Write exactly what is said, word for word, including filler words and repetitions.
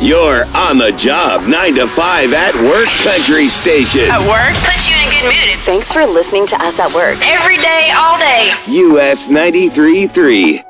Your on the job nine to five at work country station. At work? Puts you in a good mood. Thanks for listening to us at work. Every day, all day. U S ninety-three point three.